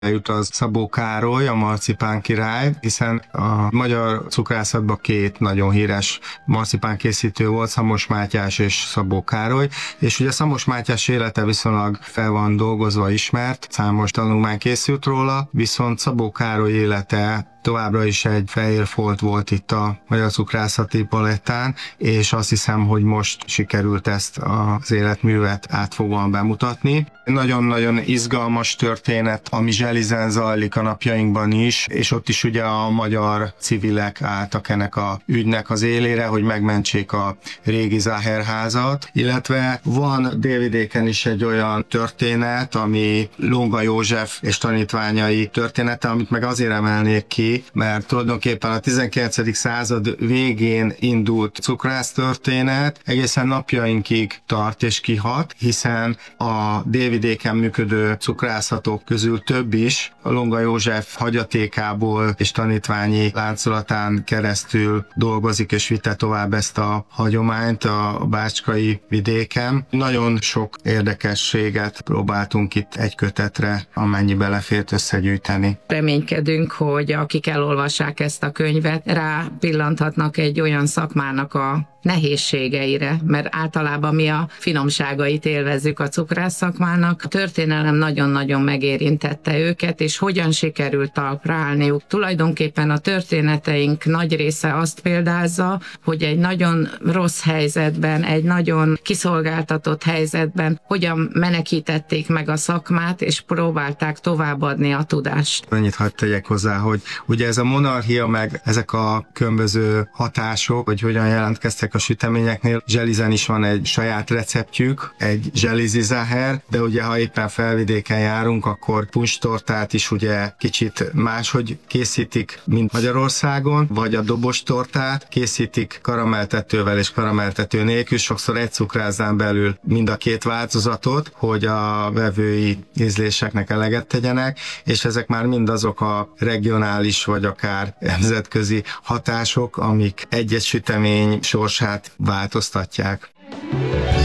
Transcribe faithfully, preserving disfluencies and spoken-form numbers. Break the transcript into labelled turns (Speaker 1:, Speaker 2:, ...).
Speaker 1: jut az Szabó Károly, a marcipán király, hiszen a magyar cukrászatban két nagyon híres marcipán készítő volt, Szamos Mátyás és Szabó Károly, és ugye Szamos Mátyás élete viszonylag fel van dolgozva, ismert, számos tanulmány készült róla, viszont Szabó Károly élete továbbra is egy fehér folt volt itt a magyar cukrászati palettán, és azt hiszem, hogy most sikerült ezt az életművet átfogóan bemutatni. Nagyon-nagyon izgalmas történet, ami Zselizen zajlik a napjainkban is, és ott is ugye a magyar civilek álltak ennek a ügynek az élére, hogy megmentsék a régi Záherházat, illetve van délvidéken is egy olyan történet, ami Longa József és tanítványai története, amit meg azért emelnék ki, mert tulajdonképpen a tizenkilencedik század végén indult cukrász történet, egészen napjainkig tart és kihat, hiszen a délvidéken működő cukrászatok közül több is a Longa József hagyatékából és tanítványi láncolatán keresztül dolgozik és vitte tovább ezt a hagyományt a bácskai vidéken. Nagyon sok érdekességet próbáltunk itt egy kötetre, amennyi belefért, összegyűjteni.
Speaker 2: Reménykedünk, hogy akik elolvassák ezt a könyvet, rá pillanthatnak egy olyan szakmának a nehézségeire, mert általában mi a finomságait élvezzük a cukrász szakmának. A történelem nagyon-nagyon megérintette őket, és hogyan sikerült talpra állniuk. Tulajdonképpen a történeteink nagy része azt példázza, hogy egy nagyon rossz helyzetben, egy nagyon kiszolgáltatott helyzetben hogyan menekítették meg a szakmát, és próbálták továbbadni a tudást.
Speaker 1: Annyit hadd tegyek hozzá, hogy ugye ez a monarchia, meg ezek a különböző hatások, hogy hogyan jelentkeztek a süteményeknél. Zselizen is van egy saját receptjük, egy zselizi záher, de ugye ha éppen felvidéken járunk, akkor puncstortát is ugye kicsit máshogy készítik, mint Magyarországon, vagy a dobostortát készítik karameltetővel és karameltető nélkül, sokszor egy cukrászán belül mind a két változatot, hogy a vevői ízléseknek eleget tegyenek, és ezek már mind azok a regionális vagy akár nemzetközi hatások, amik egy-egy sütemény sorsát változtatják.